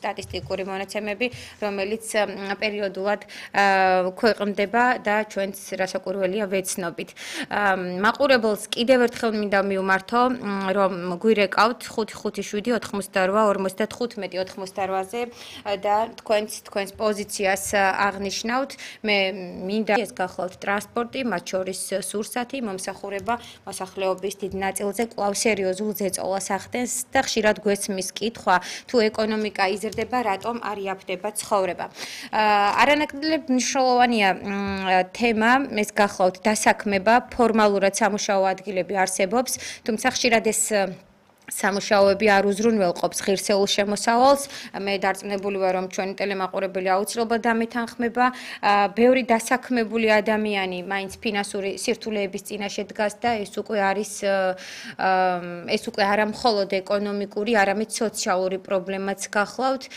სტატისტიკური მონაცემები, რომელიც პერიოდულად ქვეყნდება და ჩვენც რასაკვირველია ვეცნობით. მაყურებელს კიდევ ერთხელ მინდა მივმართო, რომ გვირეკავთ 557 88 55 88-ზე და თქვენს პოზიციას აღნიშნავთ. მე მინდა ეს გახლავთ ტრანსპორტი, მათ შორის სურსათი, მომსახურება მოსახლეობის დიდ ნაწილზე კვლავ სერიოზულ ზეწოლას ახდენს და ხშირად გვესმის კითხვა, თუ ეკონომიკა იზრდება, რატომ არ იაფდება ცხოვრება. არანაკლებ მნიშვნელოვანია თემა, ეს გახლავთ დასაქმება, ფორმალურად სამუშაო ადგილები არსებობს, თუმცა ხშირად ეს სამუშაოები არ უზრუნველყოფს ღირსეულ შემოსავალს. მე დარწმუნებული ვარ, რომ ჩვენი ტელემაყურებელი აუცილებლად ამეთანხმება. ბევრი დასაქმებული ადამიანი მაინც ფინანსური სირთულეების წინაშე დგას და ეს უკვე არა მხოლოდ ეკონომიკური, არამედ სოციალური პრობლემაც გახლავთ.